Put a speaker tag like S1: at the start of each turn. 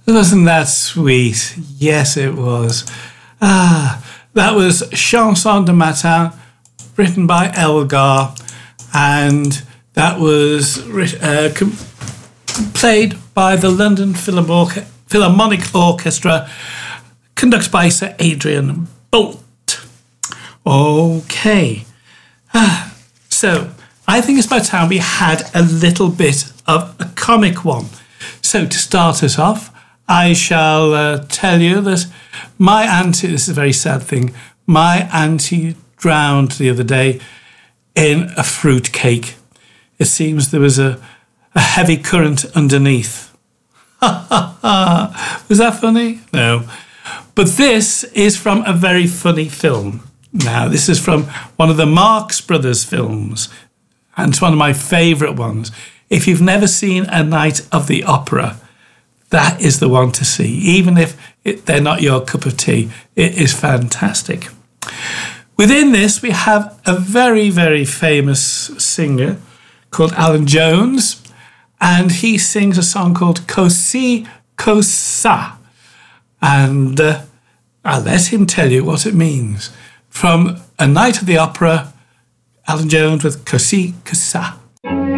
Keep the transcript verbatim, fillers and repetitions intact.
S1: Wasn't that sweet? Yes, it was. Ah, that was Chanson de Matin, written by Elgar, and that was uh, com- played by the London Philharmonic, Philharmonic Orchestra, conducted by Sir Adrian Boult. Okay. Ah, so, I think it's about time we had a little bit of a comic one. So, to start us off, I shall uh, tell you that my auntie, this is a very sad thing, my auntie drowned the other day in a fruit cake. It seems there was a, a heavy current underneath. Was that funny? No. But this is from a very funny film. Now, this is from one of the Marx Brothers films, and it's one of my favourite ones. If you've never seen A Night of the Opera, that is the one to see. Even if it, they're not your cup of tea, it is fantastic. Within this, we have a very, very famous singer called Alan Jones, and he sings a song called Cosi Cosa. And uh, I'll let him tell you what it means. From A Night of the Opera, Alan Jones with Cosi Cosa.